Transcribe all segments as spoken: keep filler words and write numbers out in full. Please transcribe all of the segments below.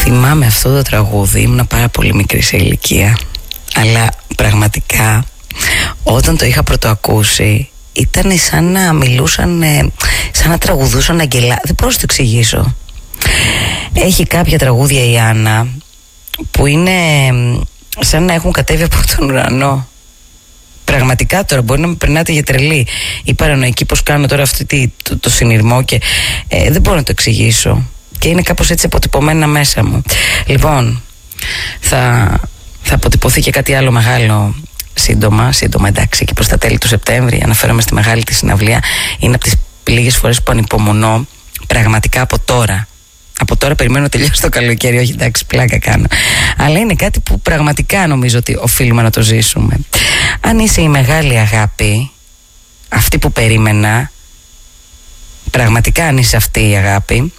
Θυμάμαι αυτό το τραγούδι, ήμουν πάρα πολύ μικρή σε ηλικία, αλλά πραγματικά όταν το είχα πρωτοακούσει ήταν σαν να μιλούσαν, σαν να τραγουδούσαν αγγελά. Δεν μπορώ να το εξηγήσω. Έχει κάποια τραγούδια η Άννα που είναι σαν να έχουν κατέβει από τον ουρανό. Πραγματικά τώρα μπορεί να με περνάτε για τρελή ή παρανοϊκή, πως κάνω τώρα αυτό το, το συνειρμό και ε, δεν μπορώ να το εξηγήσω. Και είναι κάπως έτσι αποτυπωμένα μέσα μου. Λοιπόν, θα, θα αποτυπωθεί και κάτι άλλο μεγάλο σύντομα, σύντομα εντάξει, και προς τα τέλη του Σεπτέμβρη. Αναφέρομαι στη μεγάλη τη συναυλία. Είναι από τις λίγες φορές που ανυπομονώ πραγματικά από τώρα. Από τώρα περιμένω να τελειώσει το καλοκαίρι, όχι εντάξει, πλάκα κάνω. Αλλά είναι κάτι που πραγματικά νομίζω ότι οφείλουμε να το ζήσουμε. Αν είσαι η μεγάλη αγάπη, αυτή που περίμενα, πραγματικά αν είσαι αυτή η αγάπη,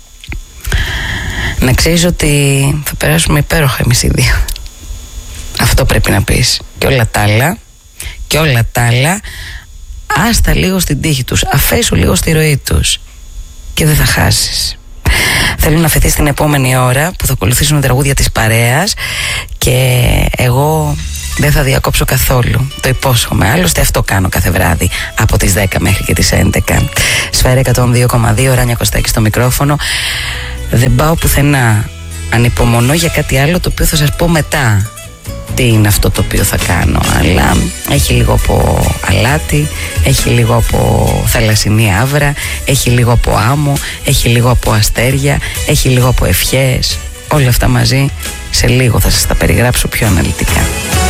να ξέρεις ότι θα περάσουμε υπέροχα εμείς οι δύο. Αυτό πρέπει να πεις. Και όλα τα άλλα, και όλα τα άλλα, άστα λίγο στην τύχη τους, αφέσου λίγο στη ροή τους και δεν θα χάσεις. Θέλω να αφαιθείς την επόμενη ώρα που θα ακολουθήσουν τραγούδια της παρέας και εγώ δεν θα διακόψω καθόλου. Το υπόσχομαι. Άλλωστε αυτό κάνω κάθε βράδυ από τις δέκα μέχρι και τις έντεκα. Σφαίρα εκατόν δύο κόμμα δύο, Ράνια Κωστάκη στο μικρόφωνο. Δεν πάω πουθενά. Ανυπομονώ για κάτι άλλο το οποίο θα σας πω μετά. Τι είναι αυτό το οποίο θα κάνω, αλλά έχει λίγο από αλάτι, έχει λίγο από θαλασσινή άβρα, έχει λίγο από άμμο, έχει λίγο από αστέρια, έχει λίγο από ευχές. Όλα αυτά μαζί σε λίγο θα σας τα περιγράψω πιο αναλυτικά.